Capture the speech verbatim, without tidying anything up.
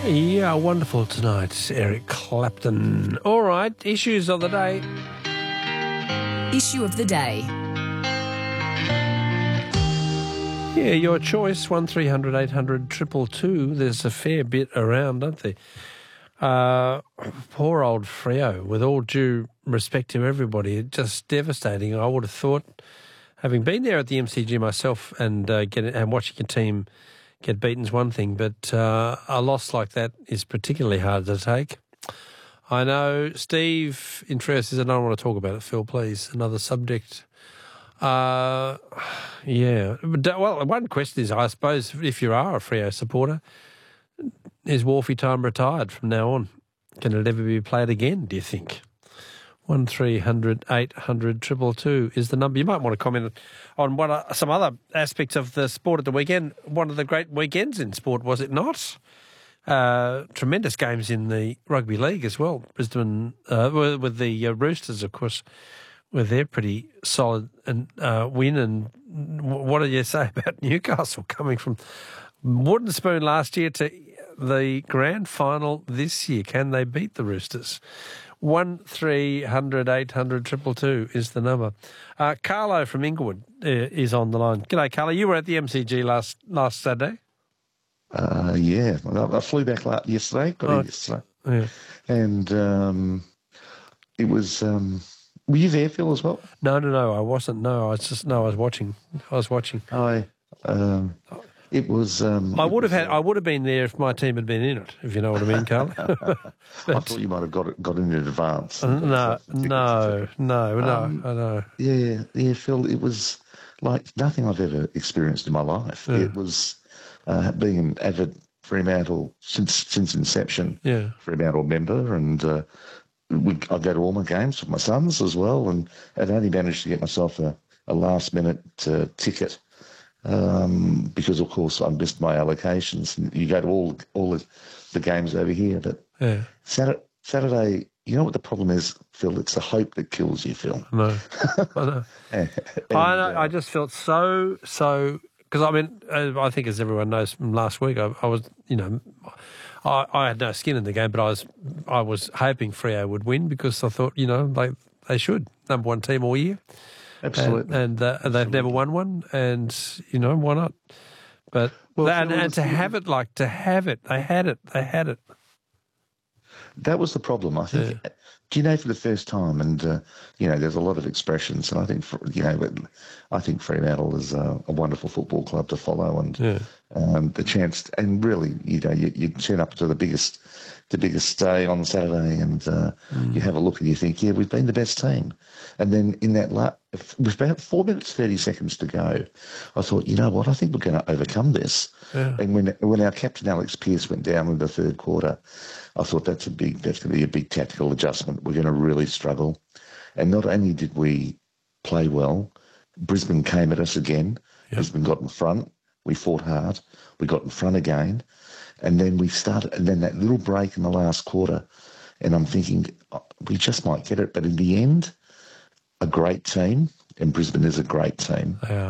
Yeah, wonderful tonight, Eric Clapton. All right, issues of the day. Issue of the day. Yeah, your choice, one three hundred eight hundred two two. There's a fair bit around, aren't there? Uh, poor old Freo, with all due respect to everybody, just devastating. I would have thought, having been there at the M C G myself and uh, get and watching a team get beaten's one thing, but uh, a loss like that is particularly hard to take. I know Steve in Freo says, I don't want to talk about it, Phil, please. Another subject. Uh, yeah. But, well, one question is, I suppose, if you are a Freo supporter, is Wharfie time retired from now on? Can it ever be played again, do you think? one three hundred eight hundred two two is the number. You might want to comment on what are some other aspects of the sport at the weekend. One of the great weekends in sport, was it not? Uh, tremendous games in the rugby league as well. Brisbane, uh, with the uh, Roosters, of course, with their pretty solid and uh, win. And what do you say about Newcastle coming from wooden spoon last year to the grand final this year? Can they beat the Roosters? one three hundred eight hundred two two is the number. Uh, Carlo from Inglewood uh, is on the line. G'day, Carlo. You were at the M C G last last Saturday. Uh, yeah, I flew back yesterday, got oh, in yesterday. Yeah. And um, it was, um, were you there, Phil, as well? No, no, no, I wasn't. No, I was just, no, I was watching. I was watching. I, um, it was... Um, I would have was, had, I would have been there if my team had been in it, if you know what I mean, Carl. I thought you might have got it, got in advance. Uh, no, no, no, no, um, I know. Yeah, yeah, Phil, it was like nothing I've ever experienced in my life. Yeah. It was... Uh, being an avid Fremantle since since inception, yeah. Fremantle member, and uh, we, I go to all my games with my sons as well, and I'd only managed to get myself a, a last minute uh, ticket um, because, of course, I missed my allocations. And you go to all all the, the games over here, but yeah. Saturday, Saturday, you know what the problem is, Phil? It's the hope that kills you, Phil. No, I know. and, I know. I just felt so so. Because, I mean, I think as everyone knows from last week, I, I was, you know, I, I had no skin in the game, but I was I was hoping Freo would win because I thought, you know, they they should. Number one team all year. Absolutely. And, and uh, Absolutely. they've never won one, and, you know, why not? But, well, and, and to have it, like, to have it, they had it, they had it. That was the problem, I think. Yeah. Do you know, for the first time, and, uh, you know, there's a lot of expressions, and I think, for, you know, I think Fremantle is a, a wonderful football club to follow, and yeah. um, the chance, to, and really, you know, you, you turn up to the biggest the biggest day on Saturday, and uh, mm. you have a look and you think, yeah, we've been the best team. And then in that, la- with about four minutes, thirty seconds to go, I thought, you know what, I think we're going to overcome this. Yeah. And when when our captain, Alex Pearce, went down in the third quarter, I thought that's a big, that's going to be a big tactical adjustment. We're going to really struggle. And not only did we play well, Brisbane came at us again. Yep. Brisbane got in front. We fought hard. We got in front again. And then we started, and then that little break in the last quarter, and I'm thinking, oh, we just might get it. But in the end, a great team, and Brisbane is a great team. Yeah.